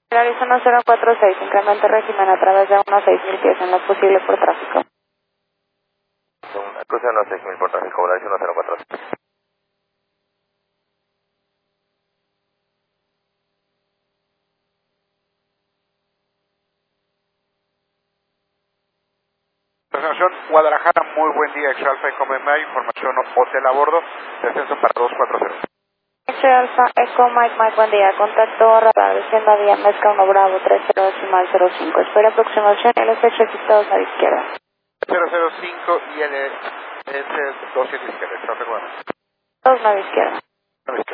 Arizona 046, incremento régimen a través de unos 6.000 pies en lo posible por tráfico. Cruce unos 6.000 por tráfico, Arizona 046. Información, Guadalajara, muy buen día, Exalfa y Comema, información hotel a bordo, descenso para 240. Soy Alfa, Eco, Mike, buen día, contacto radar, descienda vía Mezca 1 Bravo, 30.05, espera aproximación, el efecto quitados a la izquierda. 005 y el S2 izquierda, Exalfa, Comema. 2 a la izquierda.